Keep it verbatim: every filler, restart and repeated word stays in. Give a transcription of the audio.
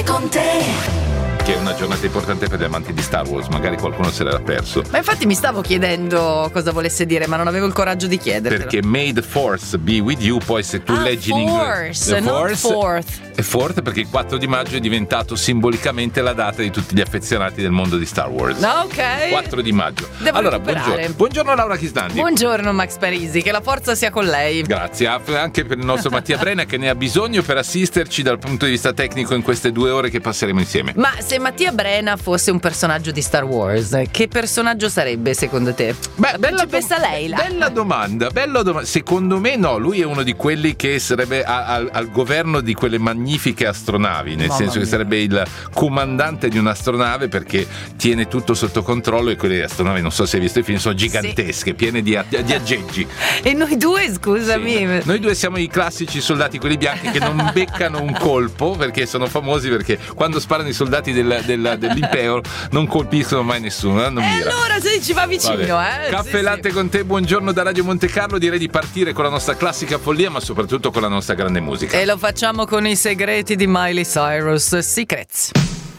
Con te. Che è una giornata importante per gli amanti di Star Wars, magari qualcuno se l'era perso. Ma infatti mi stavo chiedendo cosa volesse dire, ma non avevo il coraggio di chiederlo. Perché May the Force be with you, poi se tu ah, leggi in inglese inglese non fourth. È fourth perché il quattro di maggio è diventato simbolicamente la data di tutti gli affezionati del mondo di Star Wars. No, ok. quattro di maggio. Devo allora, recuperare. buongiorno. Buongiorno Laura Chisnandi. Buongiorno Max Parisi, che la forza sia con lei. Grazie, anche per il nostro Mattia Brena che ne ha bisogno per assisterci dal punto di vista tecnico in queste due ore che passeremo insieme. Ma se Mattia Brena fosse un personaggio di Star Wars, che personaggio sarebbe secondo te? Beh, la bella principessa dom- Leila. Bella domanda, bella domanda. Secondo me no, lui è uno di quelli che sarebbe a- a- al governo di quelle magnifiche astronavi, nel Mamma senso mia. che sarebbe il comandante di un'astronave perché tiene tutto sotto controllo e quelle astronavi, non so se hai visto i film, sono gigantesche, sì. piene di, a- di aggeggi. E noi due, scusami. Sì. Noi due siamo i classici soldati, quelli bianchi che non beccano un colpo perché sono famosi perché quando sparano i soldati del, del, dell'impero non colpiscono mai nessuno. Non E mira. allora se ci va vicino, Vabbè. eh. Caffè sì, latte sì. con te, buongiorno da Radio Monte Carlo. Direi di partire con la nostra classica follia, ma soprattutto con la nostra grande musica. E lo facciamo con i segreti di Miley Cyrus, Secrets.